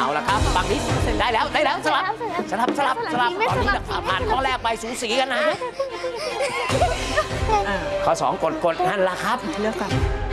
เอาละครับฝั่งนี้ได้แล้วสลับตอนนี้ผ่านข้อแรกไปสูสีกันนะข้อ 2กดนั่นละครับเลือกก่อน